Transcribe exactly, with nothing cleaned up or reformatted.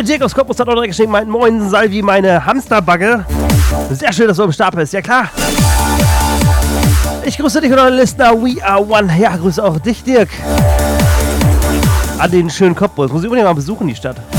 Der Dirk aus Cottbus hat auch direkt geschrieben, mein Moin Salvi, meine Hamsterbagge. Sehr schön, dass du im Stapel bist, ja klar. Ich grüße dich und deine Listener, We Are One. Ja, grüße auch dich, Dirk. An den schönen Cottbus. Muss ich unbedingt mal besuchen, die Stadt.